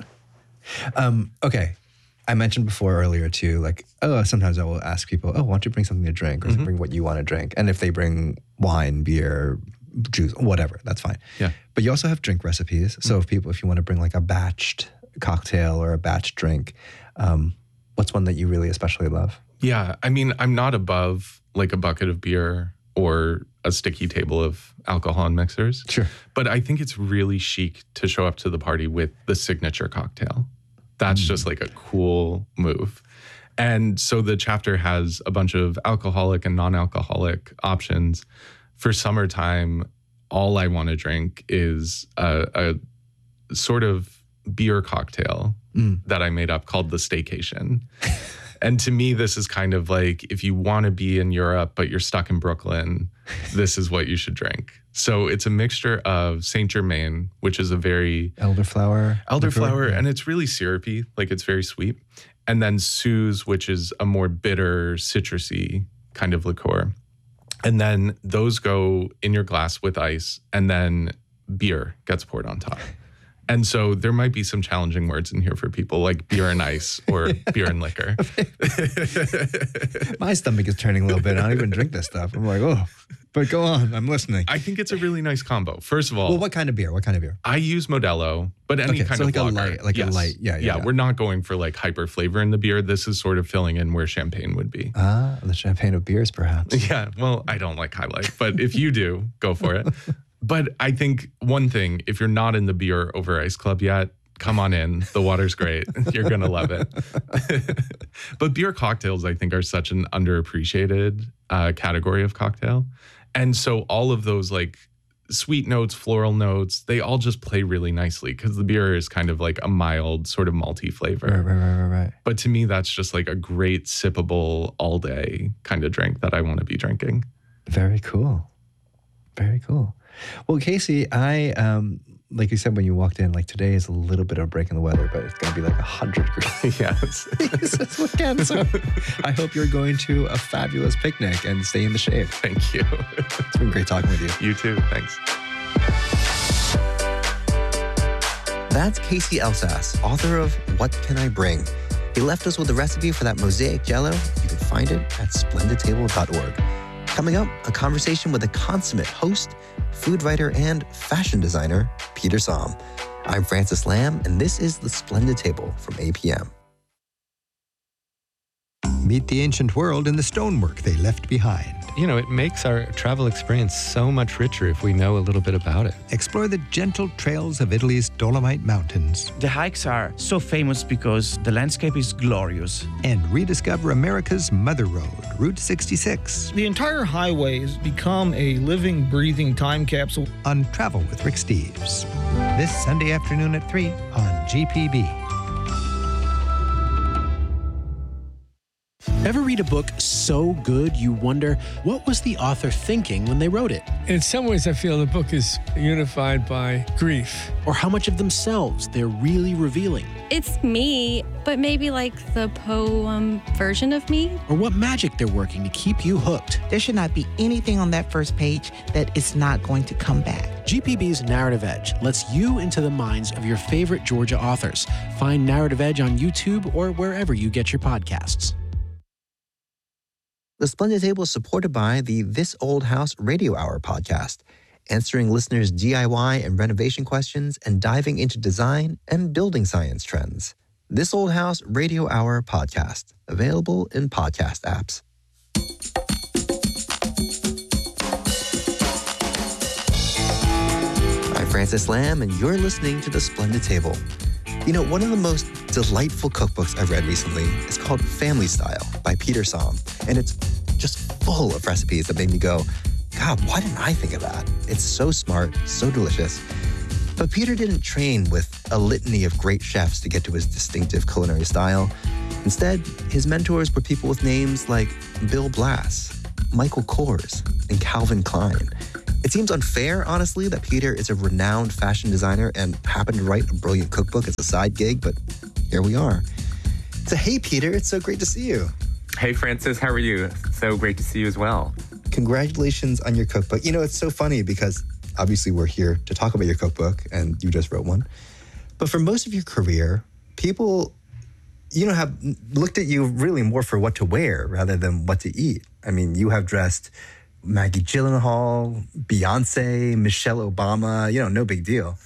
Um, okay. I mentioned before earlier too, like, oh, sometimes I will ask people, oh, why don't you bring something to drink? Or mm-hmm. bring what you want to drink. And if they bring wine, beer, juice, whatever, that's fine. Yeah. But you also have drink recipes. So mm-hmm. if people, if you want to bring like a batched cocktail or a batch drink, um, what's one that you really especially love? Yeah. I mean, I'm not above like a bucket of beer or a sticky table of alcohol and mixers. Sure. But I think it's really chic to show up to the party with the signature cocktail. That's mm. just like a cool move. And so the chapter has a bunch of alcoholic and non-alcoholic options. For summertime, all I want to drink is a, a sort of beer cocktail mm. that I made up called the Staycation. And to me, this is kind of like, if you want to be in Europe, but you're stuck in Brooklyn, this is what you should drink. So it's a mixture of Saint Germain, which is a very... Elderflower. Elderflower, and it's really syrupy, like it's very sweet. And then Suze, which is a more bitter, citrusy kind of liqueur. And then those go in your glass with ice, and then beer gets poured on top. And so there might be some challenging words in here for people, like beer and ice or beer and liquor. My stomach is turning a little bit. I don't even drink this stuff. I'm like, oh, but go on. I'm listening. I think it's a really nice combo. First of all, well, what kind of beer? What kind of beer? I use Modelo, but any okay, kind so of like lager. a light, like yes. a light. Yeah, yeah, yeah. Yeah. We're not going for like hyper flavor in the beer. This is sort of filling in where champagne would be. Ah, the champagne of beers, perhaps. Yeah. Well, I don't like High Life, but if you do, go for it. But I think one thing, if you're not in the beer over ice club yet, come on in. The water's great. You're going to love it. But beer cocktails, I think, are such an underappreciated uh, category of cocktail. And so all of those like sweet notes, floral notes, they all just play really nicely because the beer is kind of like a mild sort of malty flavor. Right, right, right, right, right. But to me, that's just like a great sippable all day kind of drink that I want to be drinking. Very cool. Very cool. Well, Casey, I, um, like you said, when you walked in, like today is a little bit of a break in the weather, but it's going to be like one hundred degrees. Yes. Again, so I hope you're going to a fabulous picnic and stay in the shade. Thank you. It's been great talking with you. You too. Thanks. That's Casey Elsass, author of What Can I Bring? He left us with a recipe for that mosaic Jell-O. You can find it at splendid table dot org. Coming up, a conversation with a consummate host, food writer, and fashion designer, Peter Somm. I'm Francis Lamb, and this is The Splendid Table from A P M. Meet the ancient world and the stonework they left behind. You know, it makes our travel experience so much richer if we know a little bit about it. Explore the gentle trails of Italy's Dolomite Mountains. The hikes are so famous because the landscape is glorious. And rediscover America's Mother Road, Route sixty-six. The entire highway has become a living, breathing time capsule. On Travel with Rick Steves. This Sunday afternoon at three on G P B. Ever read a book so good you wonder, what was the author thinking when they wrote it? In some ways, I feel the book is unified by grief. Or how much of themselves they're really revealing. It's me, but maybe like the poem version of me. Or what magic they're working to keep you hooked. There should not be anything on that first page that is not going to come back. G P B's Narrative Edge lets you into the minds of your favorite Georgia authors. Find Narrative Edge on YouTube or wherever you get your podcasts. The Splendid Table is supported by the This Old House Radio Hour podcast, answering listeners' D I Y and renovation questions and diving into design and building science trends. This Old House Radio Hour podcast, available in podcast apps. Francis Lam, and you're listening to The Splendid Table. You know, one of the most delightful cookbooks I've read recently is called Family Style by Peter Somm, and it's just full of recipes that made me go, God, why didn't I think of that? It's so smart, so delicious. But Peter didn't train with a litany of great chefs to get to his distinctive culinary style. Instead, his mentors were people with names like Bill Blass, Michael Kors, and Calvin Klein. It seems unfair, honestly, that Peter is a renowned fashion designer and happened to write a brilliant cookbook as a side gig, but here we are. So hey, Peter, it's so great to see you. Hey, Francis, how are you? So great to see you as well. Congratulations on your cookbook. You know, it's so funny because obviously we're here to talk about your cookbook and you just wrote one. But for most of your career, people, you know, have looked at you really more for what to wear rather than what to eat. I mean, you have dressed Maggie Gyllenhaal, Beyonce, Michelle Obama, you know, no big deal.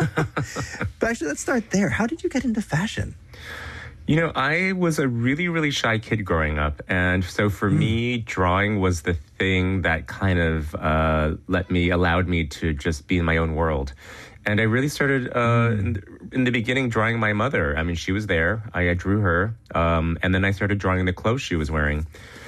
But actually, let's start there. How did you get into fashion? You know, I was a really, really shy kid growing up. And so for mm. me, drawing was the thing that kind of uh, let me, allowed me to just be in my own world. And I really started uh, mm. in, in the beginning drawing my mother. I mean, she was there. I, I drew her. Um, and then I started drawing the clothes she was wearing.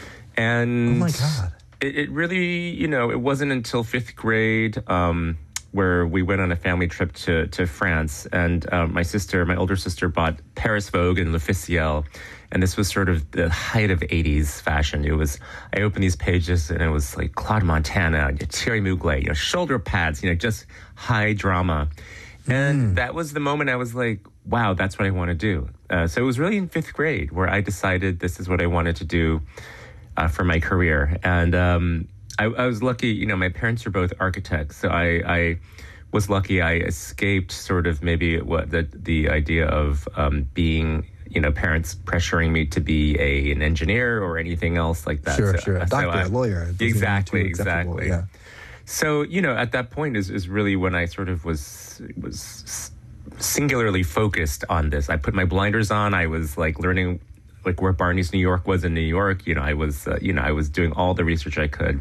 And oh my God. It, it really, you know, it wasn't until fifth grade um, where we went on a family trip to, to France. And um, my sister, my older sister, bought Paris Vogue and L'Officiel. And this was sort of the height of eighties fashion. It was, I opened these pages and it was like Claude Montana, Thierry Mugler, you know, shoulder pads, you know, just high drama. And mm. that was the moment I was like, wow, that's what I want to do. Uh, so it was really in fifth grade where I decided this is what I wanted to do uh, for my career. And um, I, I was lucky, you know, my parents are both architects. So I, I was lucky I escaped sort of maybe what the, the idea of um, being, you know, parents pressuring me to be a an engineer or anything else like that. Sure, so, sure. A so doctor, I, a lawyer. Exactly, exactly. Yeah. So, you know, at that point is, is really when I sort of was was singularly focused on this. I put my blinders on. I was like learning like where Barney's New York was in New York. You know, I was, uh, you know, I was doing all the research I could.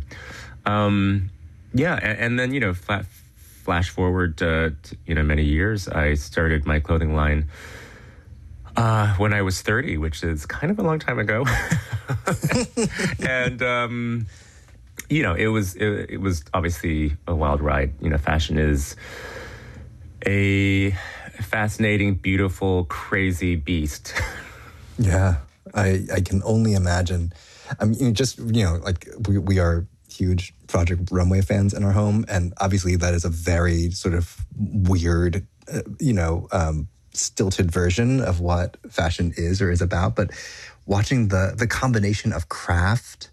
Um, yeah. And, and then, you know, flat, flash forward, uh, to, you know, many years, I started my clothing line uh, when I was thirty, which is kind of a long time ago. and, um, you know, it was, it, it was obviously a wild ride. You know, fashion is a fascinating, beautiful, crazy beast. Yeah, I I can only imagine. I mean, just, you know, like we, we are huge Project Runway fans in our home. And obviously that is a very sort of weird, uh, you know, um, stilted version of what fashion is or is about. But watching the the combination of craft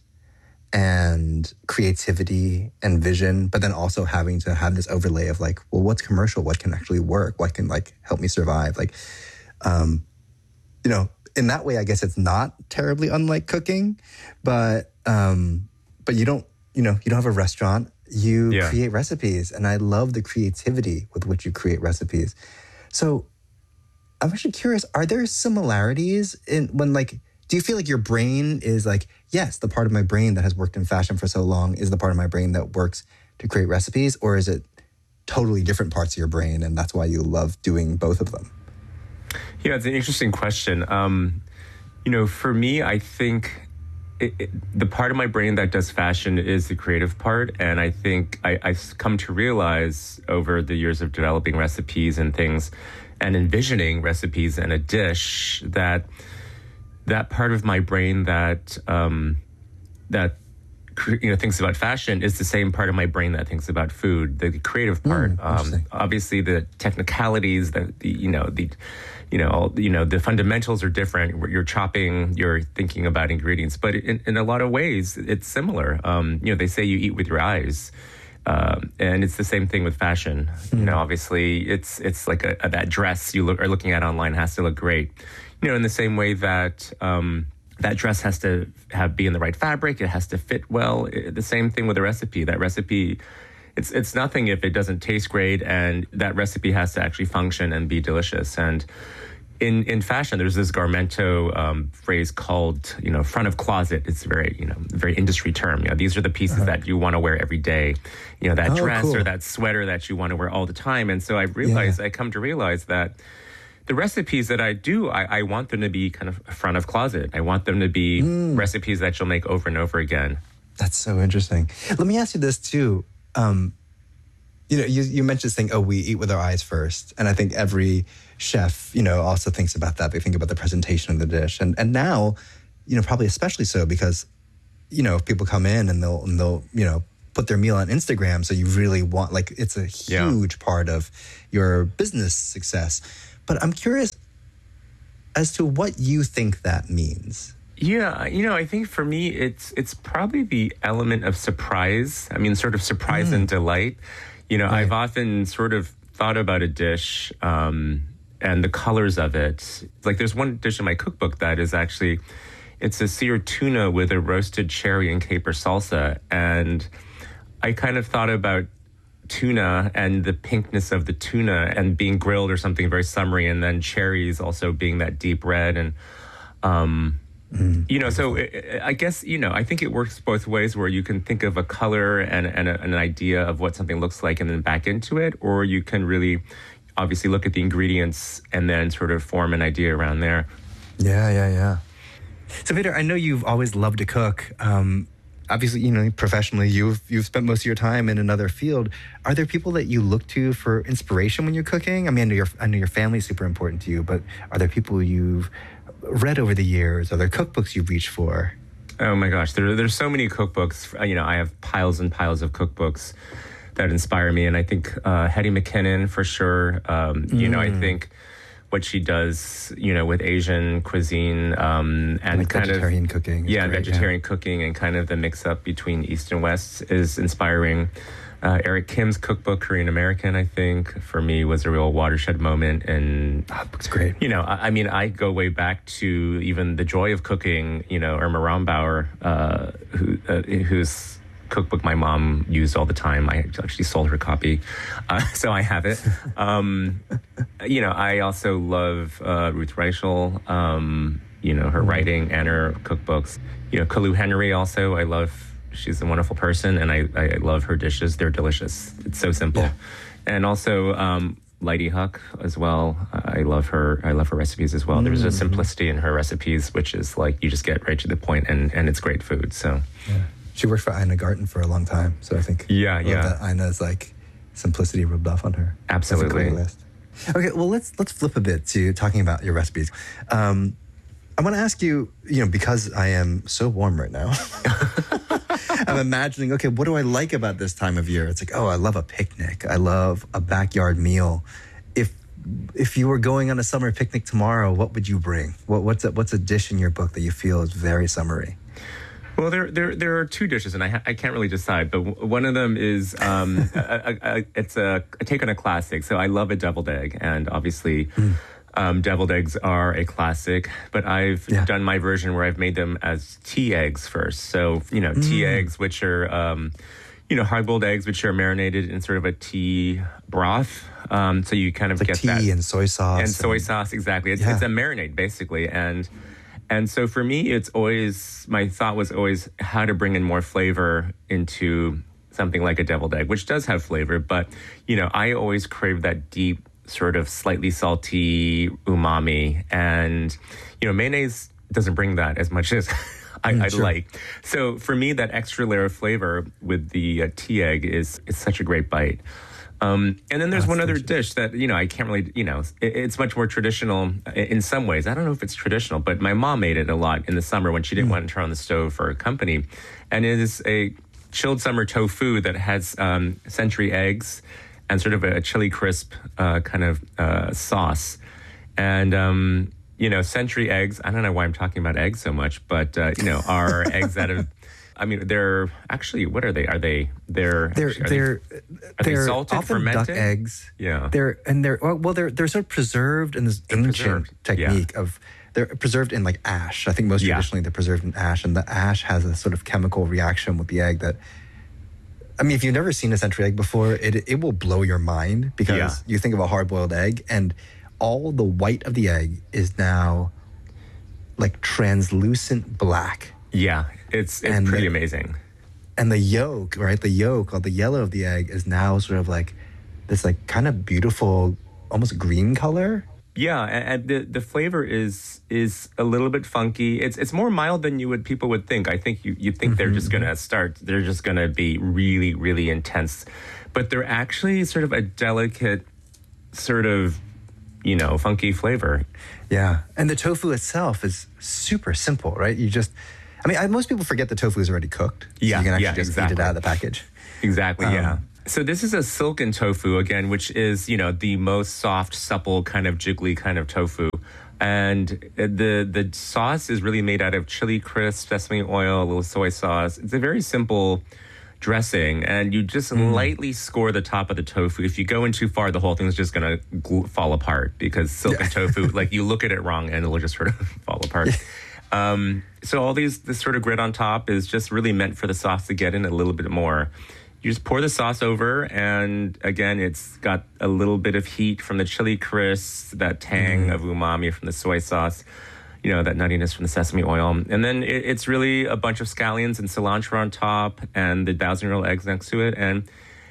and creativity and vision, but then also having to have this overlay of like, well, what's commercial? What can actually work? What can like help me survive? Like, um, you know, in that way, I guess it's not terribly unlike cooking, but um, but you don't, you know, you don't have a restaurant. You yeah. create recipes, and I love the creativity with which you create recipes. So I'm actually curious: are there similarities in when like? Do you feel like your brain is like, yes, the part of my brain that has worked in fashion for so long is the part of my brain that works to create recipes? Or is it totally different parts of your brain and that's why you love doing both of them? Yeah, it's an interesting question. Um, you know, for me, I think it, it, the part of my brain that does fashion is the creative part. And I think I, I've come to realize over the years of developing recipes and things and envisioning recipes and a dish that that part of my brain that um, that you know thinks about fashion is the same part of my brain that thinks about food. The creative part, mm, um, obviously, the technicalities, the, the you know the you know all, you know the fundamentals are different. You're chopping, you're thinking about ingredients, but in, in a lot of ways, it's similar. Um, you know, they say you eat with your eyes. Um, and it's the same thing with fashion. Mm. You know, obviously, it's it's like a, a, that dress you look, are looking at online has to look great. You know, in the same way that um, that dress has to have be in the right fabric, it has to fit well. It, the same thing with a recipe. That recipe, it's it's nothing if it doesn't taste great, and that recipe has to actually function and be delicious. And in, in fashion, there's this Garmento um, phrase called, you know, front of closet. It's a very, you know, very industry term. You know, these are the pieces uh-huh. that you want to wear every day. You know, that oh, dress cool. or that sweater that you want to wear all the time. And so I realized, yeah. I come to realize that the recipes that I do, I, I want them to be kind of front of closet. I want them to be mm. recipes that you'll make over and over again. That's so interesting. Let me ask you this too. Um, you know, you, you mentioned saying, oh, we eat with our eyes first. And I think every chef, you know, also thinks about that. They think about the presentation of the dish. And and now, you know, probably especially so because, you know, if people come in and they'll, and they'll, you know, put their meal on Instagram. So you really want, like, it's a huge yeah. part of your business success. But I'm curious as to what you think that means. Yeah, you know, I think for me, it's it's probably the element of surprise. I mean, sort of surprise mm. and delight. You know, right. I've often sort of thought about a dish um, and the colors of it. Like, there's one dish in my cookbook that is actually, it's a seared tuna with a roasted cherry and caper salsa. And I kind of thought about tuna and the pinkness of the tuna and being grilled or something very summery, and then cherries also being that deep red. And, um, mm, you know, so it, I guess, you know, I think it works both ways, where you can think of a color and, and a, an idea of what something looks like and then back into it, or you can really obviously look at the ingredients and then sort of form an idea around there. Yeah, yeah, yeah. So, Peter, I know you've always loved to cook. Um, Obviously, you know, professionally, you've you've spent most of your time in another field. Are there people that you look to for inspiration when you're cooking? I mean, I know your I know your family is super important to you, but are there people you've read over the years? Are there cookbooks you've reached for? Oh my gosh, there there's so many cookbooks. You know, I have piles and piles of cookbooks that inspire me, and I think uh, Hetty McKinnon for sure. Um, you mm. know, I think what she does, you know, with Asian cuisine um, and like kind vegetarian of cooking, yeah, great, vegetarian yeah. cooking, and kind of the mix up between East and West is inspiring. Uh, Eric Kim's cookbook, Korean American, I think for me was a real watershed moment, and oh, that book's great. You know, I, I mean, I go way back to even The Joy of Cooking. You know, Irma Rombauer, uh, who uh, who's cookbook my mom used all the time. I actually sold her copy, uh, so I have it. Um, you know, I also love uh, Ruth Reichel, um, you know, her writing and her cookbooks. You know, Kalu Henry also, I love, she's a wonderful person, and I, I love her dishes. They're delicious. It's so simple. Yeah. And also um, Lydie Huck as well. I love her. I love her recipes as well. Mm-hmm. There's a simplicity in her recipes, which is like, you just get right to the point, and, and it's great food, so. Yeah. She worked for Ina Garten for a long time, so I think yeah, I yeah. that Ina's like simplicity rubbed off on her. Absolutely. That's a great list. Okay, well let's let's flip a bit to talking about your recipes. Um, I want to ask you, you know, because I am so warm right now, I'm imagining, okay, what do I like about this time of year? It's like, oh, I love a picnic. I love a backyard meal. If if you were going on a summer picnic tomorrow, what would you bring? What, what's a, what's a dish in your book that you feel is very summery? Well, there, there, there are two dishes, and I, ha- I can't really decide. But w- one of them is um, a, a, a, it's a, a take on a classic. So I love a deviled egg, and obviously, mm. um, deviled eggs are a classic. But I've yeah. done my version where I've made them as tea eggs first. So you know, mm. tea eggs, which are um, you know, hard-boiled eggs, which are marinated in sort of a tea broth. Um, so you kind of it's get like tea that and soy sauce and soy and, sauce exactly. It's, yeah. it's a marinade basically, and. And so for me, it's always, my thought was always how to bring in more flavor into something like a deviled egg, which does have flavor. But, you know, I always crave that deep, sort of slightly salty umami. And, you know, mayonnaise doesn't bring that as much as I, mm, I'd sure. like. So for me, that extra layer of flavor with the uh, tea egg is, is such a great bite. Um, and then there's That's one other dish that, you know, I can't really, you know, it, it's much more traditional in some ways. I don't know if it's traditional, but my mom made it a lot in the summer when she didn't mm. want to turn on the stove for a company. And it is a chilled summer tofu that has um, century eggs and sort of a chili crisp uh, kind of uh, sauce. And, um, you know, century eggs, I don't know why I'm talking about eggs so much, but, uh, you know, are eggs that have... I mean, they're actually, what are they? Are they, they're, they're, are they're, they, are they're they salted, often fermented? duck eggs. Yeah. They're, and they're, well, they're, they're sort of preserved in this they're ancient preserved. technique yeah. of, they're preserved in like ash. I think most yeah. traditionally they're preserved in ash, and the ash has a sort of chemical reaction with the egg that, I mean, if you've never seen a century egg before, it, it will blow your mind because yeah. you think of a hard-boiled egg, and all the white of the egg is now like translucent black. Yeah, it's it's And pretty the- amazing. And the yolk, right? The yolk or the yellow of the egg is now sort of like this like kind of beautiful, almost green color. Yeah, and, and the the flavor is is a little bit funky. It's it's more mild than you would people would think. I think you you think they're just gonna start. They're just gonna be really really intense, but they're actually sort of a delicate, sort of, you know, funky flavor. Yeah, and the tofu itself is super simple, right? You just, I mean, I, most people forget the tofu is already cooked. So Yeah, you can actually yeah, just exactly. eat it out of the package. Exactly, Um, yeah. So this is a silken tofu, again, which is, you know, the most soft, supple, kind of jiggly kind of tofu. And the the sauce is really made out of chili crisp, sesame oil, a little soy sauce. It's a very simple dressing, and you just lightly score the top of the tofu. If you go in too far, the whole thing's just going to gl- fall apart, because silken tofu, like, you look at it wrong and it'll just sort of fall apart. Um, so all these, this sort of grit on top is just really meant for the sauce to get in a little bit more. You just pour the sauce over, and again, it's got a little bit of heat from the chili crisp, that tang Mm. of umami from the soy sauce, you know, that nuttiness from the sesame oil. And then it, it's really a bunch of scallions and cilantro on top, and the thousand-year-old eggs next to it. And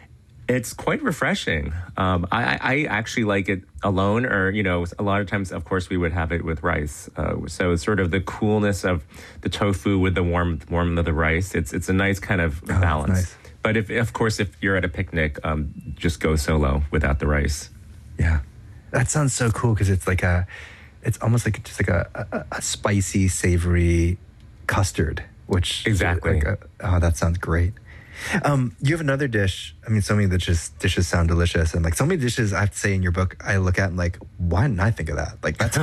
it's quite refreshing. Um, I, I I actually like it alone, or, you know, a lot of times, of course, we would have it with rice. Uh, so it's sort of the coolness of the tofu with the warm warmth of the rice. It's it's a nice kind of balance. nice. But if, of course, if you're at a picnic, um, just go solo without the rice. Yeah, that sounds so cool because it's like a, it's almost like just like a, a, a spicy, savory custard, which Exactly. Like a, oh, that sounds great. Um, you have another dish. I mean, so many dishes dishes sound delicious, and like so many dishes I have to say in your book, I look at and like, why didn't I think of that? Like that's.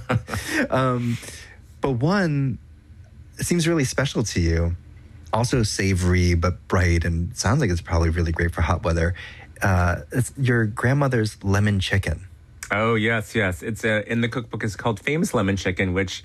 um, but one seems really special to you. Also savory but bright, and sounds like it's probably really great for hot weather. Uh, it's your grandmother's lemon chicken. Oh, yes, yes. It's a, in the cookbook, it's called Famous Lemon Chicken, which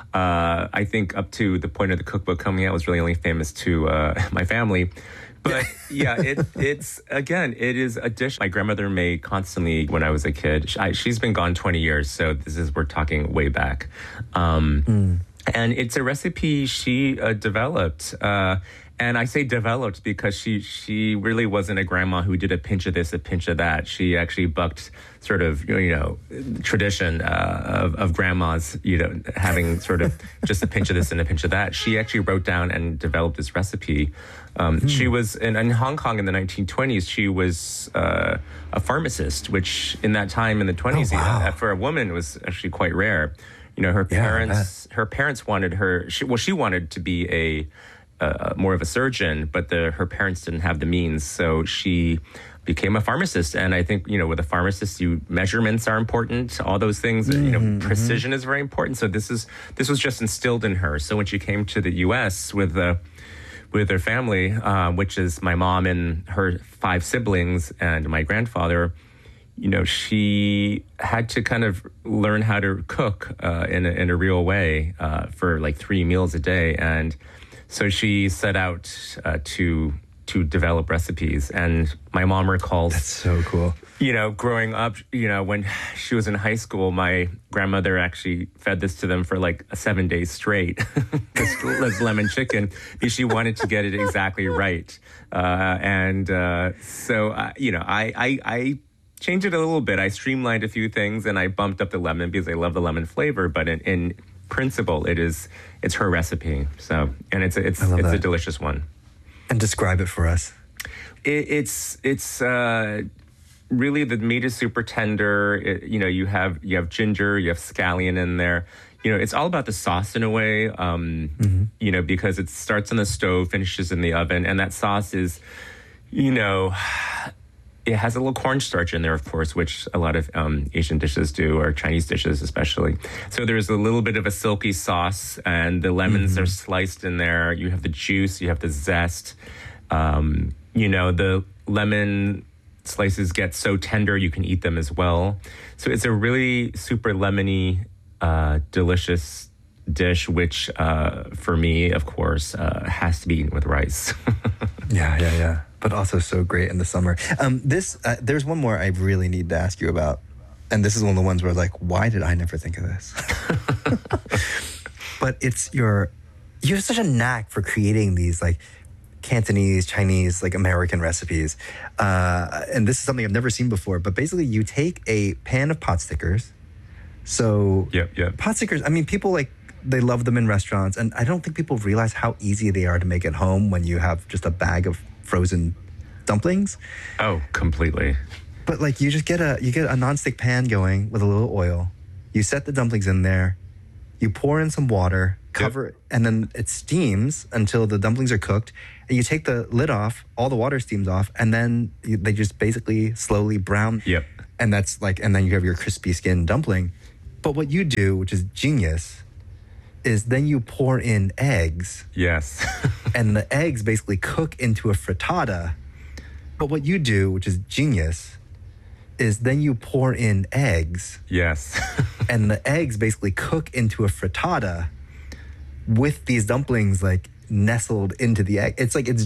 uh, I think up to the point of the cookbook coming out was really only famous to uh, my family. But yeah, it, it's, again, it is a dish my grandmother made constantly when I was a kid. She, I, she's been gone twenty years, so this is, we're talking way back. Um, mm. And it's a recipe she uh, developed. Uh, and I say developed because she she really wasn't a grandma who did a pinch of this, a pinch of that. She actually bucked sort of, you know, tradition uh, of, of grandmas, you know, having sort of just a pinch of this and a pinch of that. She actually wrote down and developed this recipe. Um, Hmm. She was in, in Hong Kong in the nineteen twenties. She was uh, a pharmacist, which in that time in the twenties, Oh, wow. even, for a woman, was actually quite rare. You know, her Yeah, I parents, her parents wanted her. She, well, she wanted to be a uh, more of a surgeon, but the her parents didn't have the means, so she became a pharmacist. And I think, you know, with a pharmacist, you measurements are important. All those things, you know, Mhm, precision is very important. So this is this was just instilled in her. So when she came to the U S with the with her family, uh, which is my mom and her five siblings and my grandfather, you know, she had to kind of learn how to cook uh, in, a, in a real way uh, for like three meals a day. And so she set out uh, to to develop recipes. And my mom recalls... That's so cool. You know, growing up, you know, when she was in high school, my grandmother actually fed this to them for like seven days straight, this, this lemon chicken, because she wanted to get it exactly right. Uh, and uh, so, uh, you know, I, I, I changed it a little bit. I streamlined a few things, and I bumped up the lemon because I love the lemon flavor. But in, in principle, it is it's her recipe. So, and it's a, it's I love it's a that. delicious one. And describe it for us. It, it's it's uh, really, the meat is super tender. It, you know, you have you have ginger, you have scallion in there. You know, it's all about the sauce in a way. Um, Mm-hmm. You know, because it starts on the stove, finishes in the oven, and that sauce is, you know, it has a little cornstarch in there, of course, which a lot of um, Asian dishes do, or Chinese dishes especially. So there's a little bit of a silky sauce, and the lemons Mm-hmm. are sliced in there. You have the juice, you have the zest. Um, you know, the lemon slices get so tender you can eat them as well. So it's a really super lemony, uh, delicious dish, which uh, for me, of course, uh, has to be eaten with rice. Yeah, yeah, yeah. But also so great in the summer. Um, this, uh, there's one more I really need to ask you about. and this is one of the ones where like, why did I never think of this? But it's your, you have such a knack for creating these like Cantonese, Chinese, like American recipes. Uh, and this is something I've never seen before, but basically you take a pan of pot stickers. So yep, yep. pot stickers, I mean, people like, they love them in restaurants, and I don't think people realize how easy they are to make at home when you have just a bag of frozen dumplings. Oh, completely. But like you just get a you get a nonstick pan going with a little oil. You set the dumplings in there. You pour in some water, cover yep. it, and then it steams until the dumplings are cooked. And you take the lid off, all the water steams off, and then you, they just basically slowly brown. Yep. And that's like, and then you have your crispy skin dumpling. But what you do, which is genius, is then you pour in eggs. Yes. And the eggs basically cook into a frittata. But what you do, which is genius, is then you pour in eggs. Yes. And the eggs basically cook into a frittata with these dumplings like nestled into the egg. It's like, it's